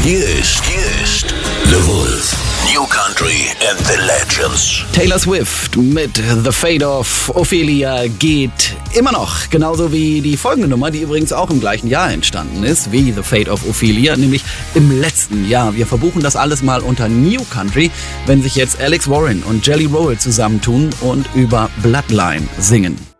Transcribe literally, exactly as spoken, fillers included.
Hier ist, hier ist The Wolf. New Country and the Legends. Taylor Swift mit The Fate of Ophelia geht immer noch. Genauso wie die folgende Nummer, die übrigens auch im gleichen Jahr entstanden ist, wie The Fate of Ophelia, nämlich im letzten Jahr. Wir verbuchen das alles mal unter New Country, wenn sich jetzt Alex Warren und Jelly Roll zusammentun und über Bloodline singen.